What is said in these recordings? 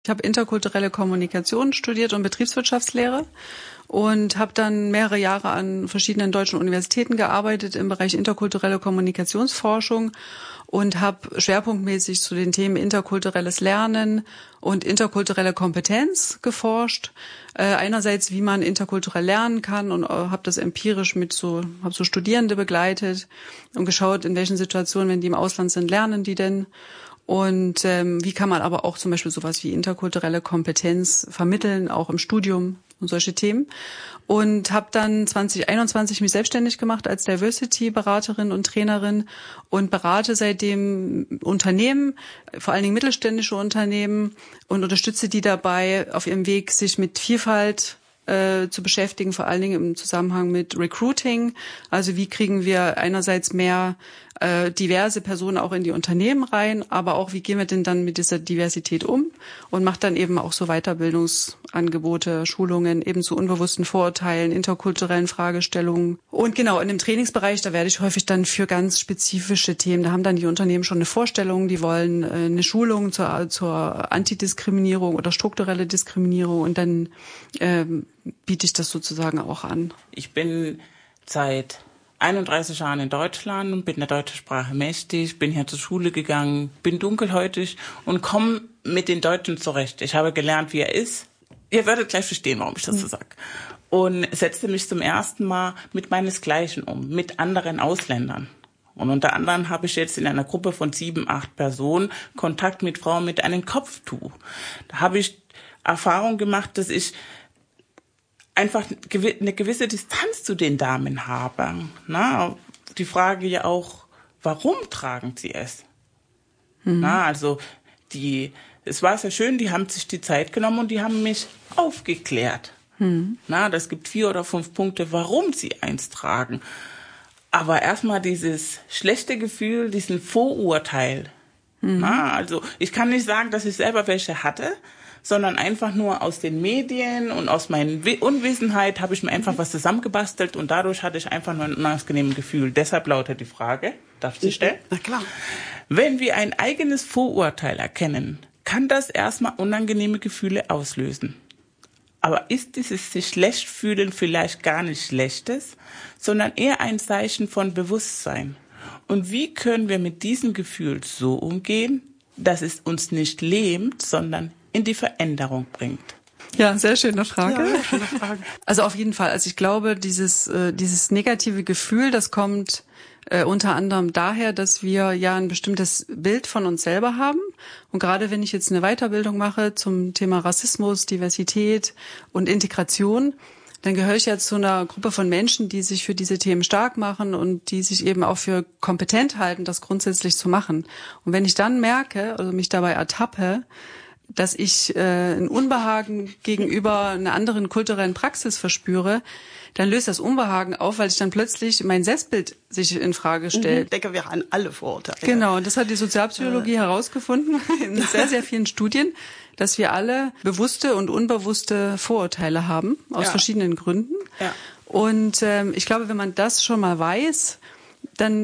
Ich habe interkulturelle Kommunikation studiert und Betriebswirtschaftslehre und habe dann mehrere Jahre an verschiedenen deutschen Universitäten gearbeitet im Bereich interkulturelle Kommunikationsforschung und habe schwerpunktmäßig zu den Themen interkulturelles Lernen und interkulturelle Kompetenz geforscht. Einerseits, wie man interkulturell lernen kann, und habe das empirisch habe so Studierende begleitet und geschaut, in welchen Situationen, wenn die im Ausland sind, lernen die denn. Und wie kann man aber auch zum Beispiel sowas wie interkulturelle Kompetenz vermitteln, auch im Studium und solche Themen. Und habe dann 2021 mich selbstständig gemacht als Diversity-Beraterin und Trainerin und berate seitdem Unternehmen, vor allen Dingen mittelständische Unternehmen, und unterstütze die dabei, auf ihrem Weg sich mit Vielfalt zu beschäftigen, vor allen Dingen im Zusammenhang mit Recruiting. Also wie kriegen wir einerseits mehr diverse Personen auch in die Unternehmen rein, aber auch wie gehen wir denn dann mit dieser Diversität um, und macht dann eben auch so Weiterbildungsangebote, Schulungen eben zu unbewussten Vorurteilen, interkulturellen Fragestellungen. Und genau, in dem Trainingsbereich, da werde ich häufig dann für ganz spezifische Themen, da haben dann die Unternehmen schon eine Vorstellung, die wollen eine Schulung zur Antidiskriminierung oder strukturelle Diskriminierung, und dann biete ich das sozusagen auch an. Ich bin seit 31 Jahren in Deutschland und bin der deutschen Sprache mächtig, bin hier zur Schule gegangen, bin dunkelhäutig und komme mit den Deutschen zurecht. Ich habe gelernt, wie er ist. Ihr werdet gleich verstehen, warum ich das so sage. Und setzte mich zum ersten Mal mit meinesgleichen um, mit anderen Ausländern. Und unter anderem habe ich jetzt in einer Gruppe von 7, 8 Personen Kontakt mit Frauen mit einem Kopftuch. Da habe ich Erfahrung gemacht, dass ich einfach eine gewisse Distanz zu den Damen habe. Na, die Frage ja auch, warum tragen sie es? Na, also es war sehr schön, die haben sich die Zeit genommen und die haben mich aufgeklärt. Na, das gibt 4 oder 5 Punkte, warum sie eins tragen. Aber erstmal dieses schlechte Gefühl, diesen Vorurteil. Na, also ich kann nicht sagen, dass ich selber welche hatte, sondern einfach nur aus den Medien und aus meiner Unwissenheit habe ich mir einfach was zusammengebastelt, und dadurch hatte ich einfach nur ein unangenehmes Gefühl. Deshalb lautet die Frage, darf ich sie stellen? Na klar. Wenn wir ein eigenes Vorurteil erkennen, kann das erstmal unangenehme Gefühle auslösen. Aber ist dieses sich schlecht fühlen vielleicht gar nicht Schlechtes, sondern eher ein Zeichen von Bewusstsein? Und wie können wir mit diesem Gefühl so umgehen, dass es uns nicht lähmt, sondern in die Veränderung bringt? Ja, sehr schöne Frage. Ja, schöne Frage. Also auf jeden Fall. Also ich glaube, dieses negative Gefühl, das kommt unter anderem daher, dass wir ja ein bestimmtes Bild von uns selber haben. Und gerade wenn ich jetzt eine Weiterbildung mache zum Thema Rassismus, Diversität und Integration, dann gehöre ich ja zu einer Gruppe von Menschen, die sich für diese Themen stark machen und die sich eben auch für kompetent halten, das grundsätzlich zu machen. Und wenn ich dann merke, also mich dabei ertappe, dass ich ein Unbehagen gegenüber einer anderen kulturellen Praxis verspüre, dann löst das Unbehagen auf, weil ich dann plötzlich mein Selbstbild sich in Frage stellt. Ich denke, wir haben alle Vorurteile. Genau, und das hat die Sozialpsychologie herausgefunden in sehr, sehr vielen Studien, dass wir alle bewusste und unbewusste Vorurteile haben, aus verschiedenen Gründen. Ja. Und ich glaube, wenn man das schon mal weiß, dann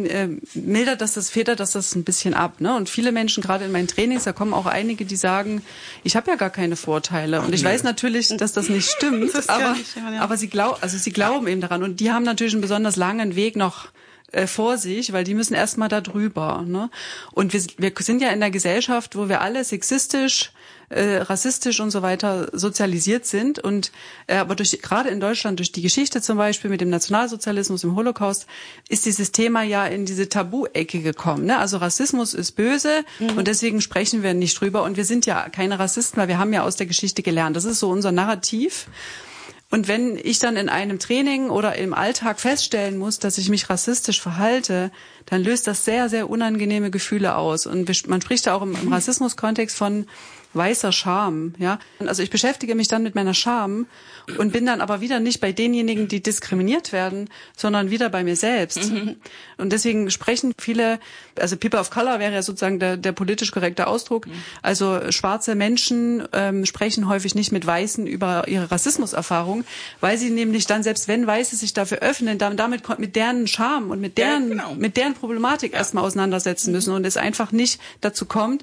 federt das ein bisschen ab, ne? Und viele Menschen, gerade in meinen Trainings, da kommen auch einige, die sagen, ich habe ja gar keine Vorteile. Und ich weiß natürlich, dass das nicht stimmt, aber sie glauben eben daran. Und die haben natürlich einen besonders langen Weg noch vor sich, weil die müssen erstmal da drüber, ne? Und wir sind ja in der Gesellschaft, wo wir alle sexistisch, rassistisch und so weiter sozialisiert sind, und aber gerade in Deutschland durch die Geschichte zum Beispiel mit dem Nationalsozialismus, im Holocaust, ist dieses Thema ja in diese Tabu-Ecke gekommen, ne? Also Rassismus ist böse und deswegen sprechen wir nicht drüber, und wir sind ja keine Rassisten, weil wir haben ja aus der Geschichte gelernt. Das ist so unser Narrativ. Und wenn ich dann in einem Training oder im Alltag feststellen muss, dass ich mich rassistisch verhalte, dann löst das sehr, sehr unangenehme Gefühle aus. Und man spricht da auch im Rassismus-Kontext von weißer Scham, ja. Also ich beschäftige mich dann mit meiner Scham und bin dann aber wieder nicht bei denjenigen, die diskriminiert werden, sondern wieder bei mir selbst. Und deswegen sprechen viele, also People of Color wäre ja sozusagen der politisch korrekte Ausdruck, also schwarze Menschen sprechen häufig nicht mit Weißen über ihre Rassismuserfahrung, weil sie nämlich dann, selbst wenn Weiße sich dafür öffnen, damit mit deren Scham und mit deren Problematik erstmal auseinandersetzen müssen, und es einfach nicht dazu kommt,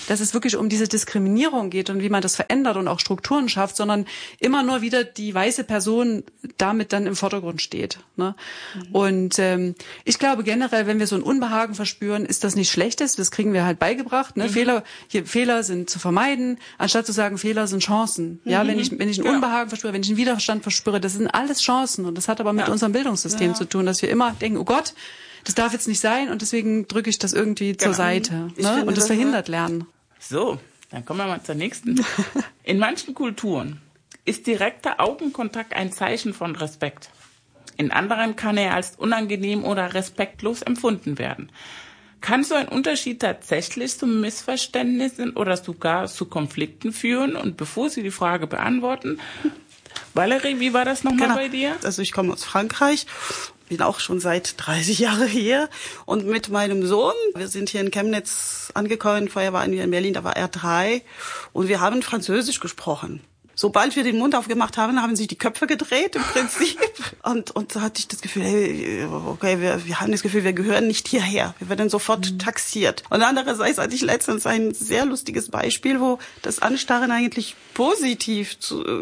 dass es wirklich um diese Diskriminierung geht und wie man das verändert und auch Strukturen schafft, sondern immer nur wieder die weiße Person damit dann im Vordergrund steht. Ne? Und ich glaube generell, wenn wir so ein Unbehagen verspüren, ist das nichts Schlechtes, das kriegen wir halt beigebracht. Ne? Fehler sind zu vermeiden, anstatt zu sagen, Fehler sind Chancen. Ja, wenn ich ein Unbehagen verspüre, wenn ich einen Widerstand verspüre, das sind alles Chancen. Und das hat aber mit unserem Bildungssystem zu tun, dass wir immer denken, oh Gott, das darf jetzt nicht sein und deswegen drücke ich das irgendwie zur Seite. Ne? Und das verhindert Lernen. So, dann kommen wir mal zur nächsten. In manchen Kulturen ist direkter Augenkontakt ein Zeichen von Respekt. In anderen kann er als unangenehm oder respektlos empfunden werden. Kann so ein Unterschied tatsächlich zu Missverständnissen oder sogar zu Konflikten führen? Und bevor Sie die Frage beantworten, Valerie, wie war das nochmal bei dir? Also ich komme aus Frankreich, bin auch schon seit 30 Jahren hier und mit meinem Sohn, wir sind hier in Chemnitz angekommen, vorher waren wir in Berlin, da war er 3 und wir haben Französisch gesprochen. Sobald wir den Mund aufgemacht haben, haben sich die Köpfe gedreht im Prinzip. Und da hatte ich das Gefühl, hey, okay, wir haben das Gefühl, wir gehören nicht hierher. Wir werden sofort taxiert. Und andererseits hatte ich letztens ein sehr lustiges Beispiel, wo das Anstarren eigentlich positiv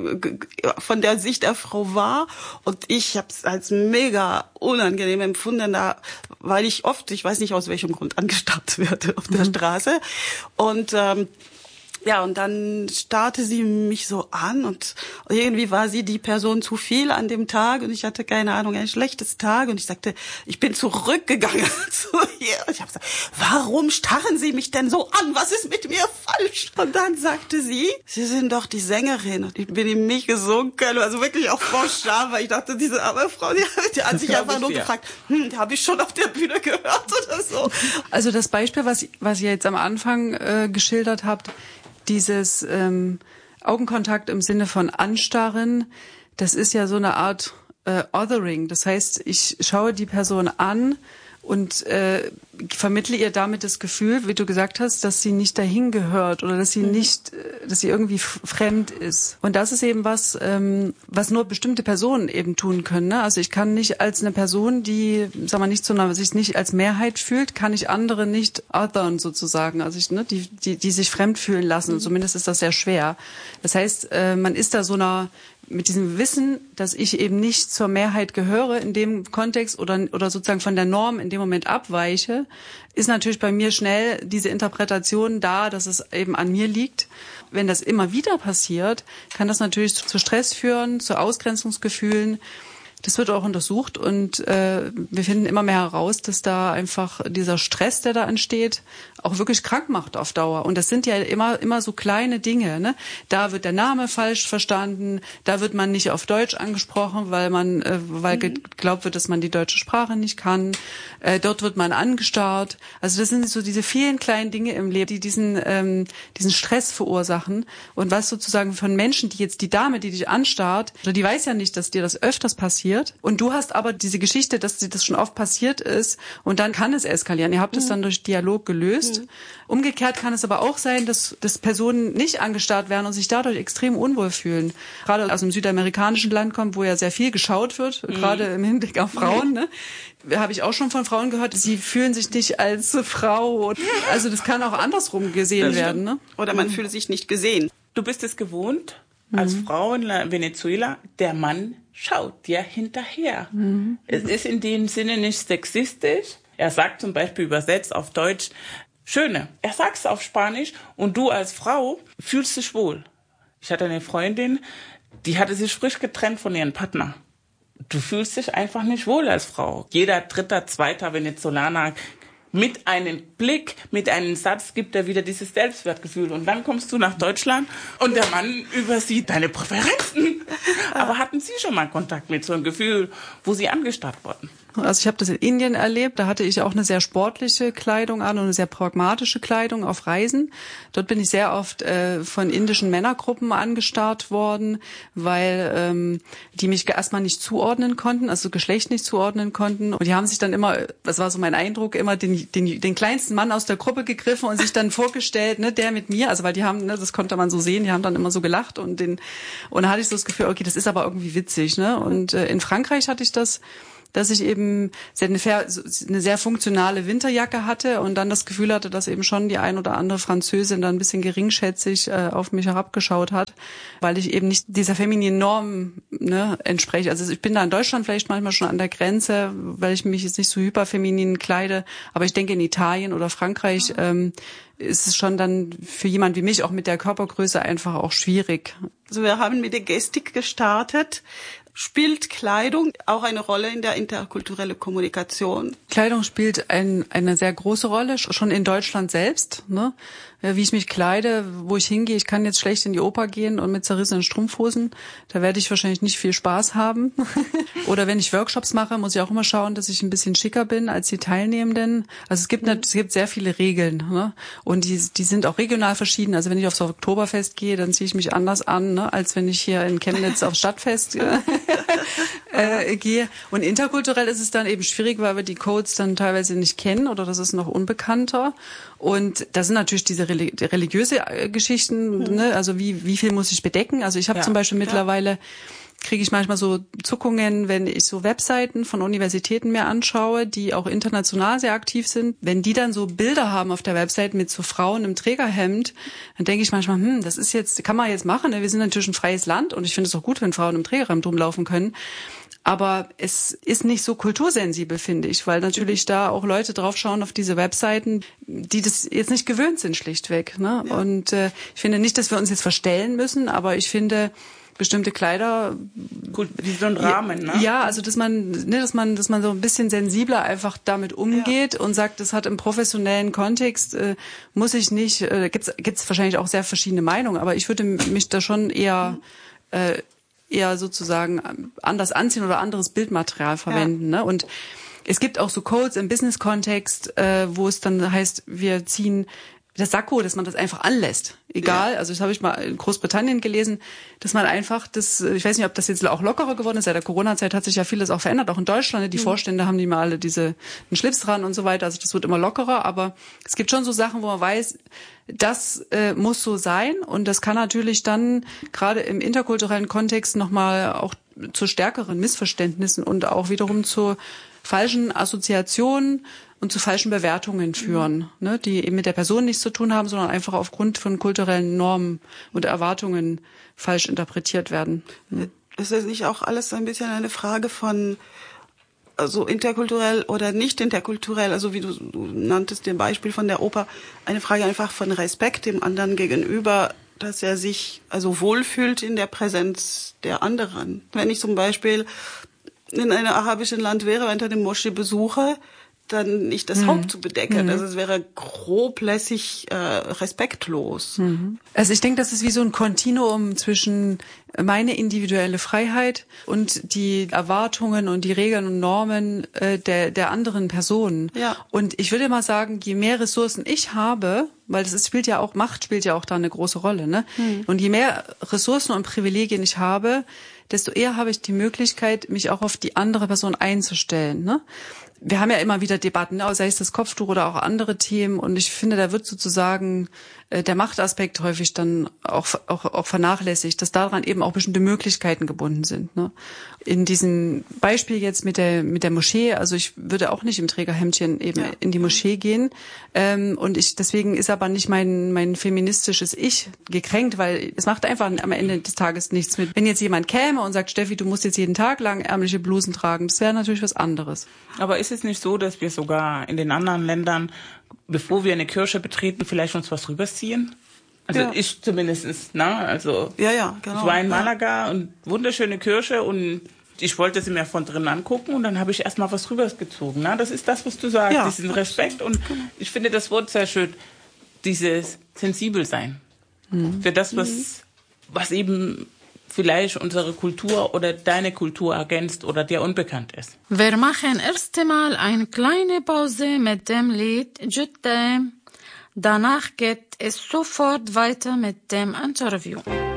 von der Sicht der Frau war. Und ich habe es als mega unangenehm empfunden, weil ich oft, ich weiß nicht aus welchem Grund, angestarrt werde auf der Straße. Und und dann starrte sie mich so an und irgendwie war sie die Person zu viel an dem Tag und ich hatte keine Ahnung, ein schlechtes Tag und ich sagte, ich bin zurückgegangen zu ihr und ich habe gesagt, warum starren Sie mich denn so an? Was ist mit mir falsch? Und dann sagte sie, Sie sind doch die Sängerin und ich bin in mich gesunken, also wirklich auch vor Scham, weil ich dachte, diese arme Frau, die hat sich einfach nur gefragt, die habe ich schon auf der Bühne gehört oder so. Also das Beispiel, was ihr jetzt am Anfang geschildert habt, dieses Augenkontakt im Sinne von Anstarren, das ist ja so eine Art Othering. Das heißt, ich schaue die Person an und vermittle ihr damit das Gefühl, wie du gesagt hast, dass sie nicht dahin gehört oder dass sie nicht, dass sie irgendwie fremd ist. Und das ist eben was nur bestimmte Personen eben tun können. Ne? Also ich kann nicht als eine Person, die, sich nicht als Mehrheit fühlt, kann ich andere nicht othern sozusagen. Also die sich fremd fühlen lassen. Zumindest ist das sehr schwer. Das heißt, man ist da mit diesem Wissen, dass ich eben nicht zur Mehrheit gehöre in dem Kontext oder sozusagen von der Norm in dem Moment abweiche, ist natürlich bei mir schnell diese Interpretation da, dass es eben an mir liegt. Wenn das immer wieder passiert, kann das natürlich zu Stress führen, zu Ausgrenzungsgefühlen. Das wird auch untersucht und wir finden immer mehr heraus, dass da einfach dieser Stress, der da entsteht, auch wirklich krank macht auf Dauer. Und das sind ja immer so kleine Dinge. Ne? Da wird der Name falsch verstanden, da wird man nicht auf Deutsch angesprochen, weil geglaubt wird, dass man die deutsche Sprache nicht kann. Dort wird man angestarrt. Also das sind so diese vielen kleinen Dinge im Leben, die diesen Stress verursachen. Und was sozusagen von Menschen, die Dame, die dich anstarrt, oder die weiß ja nicht, dass dir das öfters passiert. Und du hast aber diese Geschichte, dass dir das schon oft passiert ist und dann kann es eskalieren. Ihr habt es dann durch Dialog gelöst. Umgekehrt kann es aber auch sein, dass Personen nicht angestarrt werden und sich dadurch extrem unwohl fühlen. Gerade aus einem südamerikanischen Land kommt, wo ja sehr viel geschaut wird, gerade im Hinblick auf Frauen. Ne? Habe ich auch schon von Frauen gehört, sie fühlen sich nicht als Frau. Also das kann auch andersrum gesehen werden. Ne? Oder man fühlt sich nicht gesehen. Du bist es gewohnt, als Frau in Venezuela, der Mann schaut dir hinterher. Es ist in dem Sinne nicht sexistisch. Er sagt zum Beispiel übersetzt auf Deutsch, Schöne. Er sagt es auf Spanisch und du als Frau fühlst dich wohl. Ich hatte eine Freundin, die hatte sich frisch getrennt von ihrem Partner. Du fühlst dich einfach nicht wohl als Frau. Jeder dritte, zweite Venezolaner mit einem Blick, mit einem Satz gibt er wieder dieses Selbstwertgefühl. Und dann kommst du nach Deutschland und der Mann übersieht deine Präferenzen. Aber hatten Sie schon mal Kontakt mit so einem Gefühl, wo Sie angestarrt wurden? Also ich habe das in Indien erlebt, da hatte ich auch eine sehr sportliche Kleidung an und eine sehr pragmatische Kleidung auf Reisen. Dort bin ich sehr oft von indischen Männergruppen angestarrt worden, weil die mich erstmal nicht zuordnen konnten, also Geschlecht nicht zuordnen konnten. Und die haben sich dann immer, das war so mein Eindruck, immer den kleinsten Mann aus der Gruppe gegriffen und sich dann vorgestellt, ne, der mit mir, also weil die haben, ne, das konnte man so sehen, die haben dann immer so gelacht und da hatte ich so das Gefühl, okay, das ist aber irgendwie witzig, ne? Und in Frankreich hatte ich das dass ich eben eine sehr funktionale Winterjacke hatte und dann das Gefühl hatte, dass eben schon die ein oder andere Französin dann ein bisschen geringschätzig auf mich herabgeschaut hat, weil ich eben nicht dieser femininen Norm entspreche. Also ich bin da in Deutschland vielleicht manchmal schon an der Grenze, weil ich mich jetzt nicht so hyperfeminin kleide, aber ich denke in Italien oder Frankreich ist es schon dann für jemand wie mich auch mit der Körpergröße einfach auch schwierig. Also wir haben mit der Gestik gestartet. Spielt Kleidung auch eine Rolle in der interkulturellen Kommunikation? Kleidung spielt eine sehr große Rolle, schon in Deutschland selbst, ne? Wie ich mich kleide, wo ich hingehe. Ich kann jetzt schlecht in die Oper gehen und mit zerrissenen Strumpfhosen. Da werde ich wahrscheinlich nicht viel Spaß haben. Oder wenn ich Workshops mache, muss ich auch immer schauen, dass ich ein bisschen schicker bin als die Teilnehmenden. Also es gibt sehr viele Regeln, ne? Und die sind auch regional verschieden. Also wenn ich aufs Oktoberfest gehe, dann ziehe ich mich anders an, ne? Als wenn ich hier in Chemnitz aufs Stadtfest gehe. Und interkulturell ist es dann eben schwierig, weil wir die Codes dann teilweise nicht kennen oder das ist noch unbekannter. Und da sind natürlich diese religiöse Geschichten, ne? Also wie viel muss ich bedecken? Also ich habe zum Beispiel mittlerweile, kriege ich manchmal so Zuckungen, wenn ich so Webseiten von Universitäten mir anschaue, die auch international sehr aktiv sind. Wenn die dann so Bilder haben auf der Website mit so Frauen im Trägerhemd, dann denke ich manchmal, das ist jetzt, kann man jetzt machen. Wir sind natürlich ein freies Land und ich finde es auch gut, wenn Frauen im Trägerhemd rumlaufen können. Aber es ist nicht so kultursensibel, finde ich, weil natürlich da auch Leute draufschauen auf diese Webseiten, die das jetzt nicht gewöhnt sind, schlichtweg, ne? Ja. Und ich finde nicht, dass wir uns jetzt verstellen müssen, aber ich finde, bestimmte Kleider, gut, wie so ein Rahmen, ne? Ja, also dass man so ein bisschen sensibler einfach damit umgeht und sagt, das hat im professionellen Kontext muss ich nicht, gibt's wahrscheinlich auch sehr verschiedene Meinungen, aber ich würde mich da schon eher sozusagen anders anziehen oder anderes Bildmaterial verwenden, ne? Und es gibt auch so Codes im Business-Kontext, wo es dann heißt, wir ziehen das Sakko, dass man das einfach anlässt. Egal, also das habe ich mal in Großbritannien gelesen, dass man einfach ich weiß nicht, ob das jetzt auch lockerer geworden ist, seit der Corona-Zeit hat sich ja vieles auch verändert, auch in Deutschland, die Vorstände haben die mal alle einen Schlips dran und so weiter, also das wird immer lockerer, aber es gibt schon so Sachen, wo man weiß, das muss so sein und das kann natürlich dann gerade im interkulturellen Kontext nochmal auch zu stärkeren Missverständnissen und auch wiederum zu falschen Assoziationen und zu falschen Bewertungen führen, ne, die eben mit der Person nichts zu tun haben, sondern einfach aufgrund von kulturellen Normen und Erwartungen falsch interpretiert werden. Ist das nicht auch alles ein bisschen eine Frage von also interkulturell oder nicht interkulturell, also wie du nanntest den Beispiel von der Oper, eine Frage einfach von Respekt dem anderen gegenüber, dass er sich also wohlfühlt in der Präsenz der anderen. Wenn ich zum Beispiel in einem arabischen Land wäre, wenn ich eine Moschee besuche, dann nicht das Haupt zu bedecken. Also es wäre groblässig respektlos. Also ich denke, das ist wie so ein Kontinuum zwischen meine individuelle Freiheit und die Erwartungen und die Regeln und Normen der anderen Personen. Ja. Und ich würde mal sagen, je mehr Ressourcen ich habe, weil Macht spielt ja auch da eine große Rolle, ne? Und je mehr Ressourcen und Privilegien ich habe, desto eher habe ich die Möglichkeit, mich auch auf die andere Person einzustellen, ne? Wir haben ja immer wieder Debatten, sei es das Kopftuch oder auch andere Themen. Und ich finde, da wird sozusagen der Machtaspekt häufig dann auch vernachlässigt, dass daran eben auch bestimmte Möglichkeiten gebunden sind, ne? In diesem Beispiel jetzt mit der Moschee, also ich würde auch nicht im Trägerhemdchen eben in die Moschee gehen. Und deswegen ist aber nicht mein feministisches Ich gekränkt, weil es macht einfach am Ende des Tages nichts mit. Wenn jetzt jemand käme und sagt, Steffi, du musst jetzt jeden Tag langärmliche Blusen tragen, das wäre natürlich was anderes. Aber ist es nicht so, dass wir sogar in den anderen Ländern, bevor wir eine Kirche betreten, vielleicht uns was rüberziehen? Also ich zumindest, ne? Also ja, genau. Ich war in Malaga und wunderschöne Kirche und ich wollte sie mir von drinnen angucken und dann habe ich erstmal was rübergezogen. Ne? Das ist das, was du sagst, diesen Respekt. Und ich finde das Wort sehr schön, dieses sensibel sein. Für das, was eben vielleicht unsere Kultur oder deine Kultur ergänzt oder dir unbekannt ist. Wir machen erst einmal eine kleine Pause mit dem Lied Jutta. Danach geht es sofort weiter mit dem Interview.